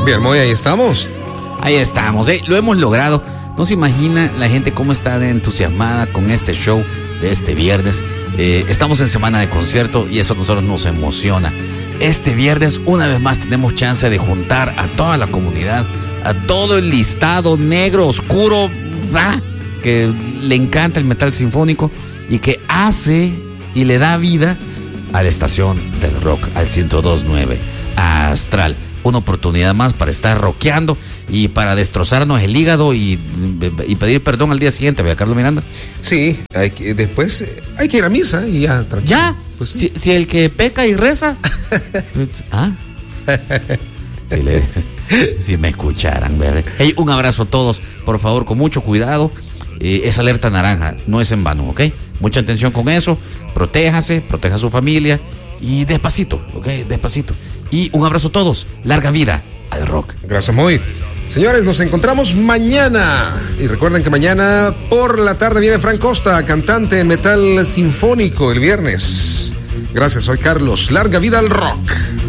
Bien, Moy, ahí estamos. Ahí estamos, lo hemos logrado. No se imagina la gente cómo está entusiasmada con este show de este viernes. Estamos en semana de concierto y eso a nosotros nos emociona. Este viernes, una vez más, tenemos chance de juntar a toda la comunidad, a todo el listado negro, oscuro, que le encanta el metal sinfónico y que hace y le da vida a la estación del rock, al 102.9, a Astral. Una oportunidad más para estar rockeando y para destrozarnos el hígado y pedir perdón al día siguiente, ¿verdad, Carlos Miranda? Sí, después hay que ir a misa y ya, tranquilo. ¿Ya? Pues sí. Si el que peca y reza. Si me escucharan, ¿verdad? Hey, un abrazo a todos, por favor, con mucho cuidado. Es alerta naranja, no es en vano, ¿ok? Mucha atención con eso, protéjase, proteja a su familia y despacito, ¿ok? Despacito. Y un abrazo a todos, larga vida al rock. Gracias, Moy. Señores, nos encontramos mañana. Y recuerden que mañana por la tarde viene Frank Costa, cantante en metal sinfónico el viernes. Gracias, soy Carlos. Larga vida al rock.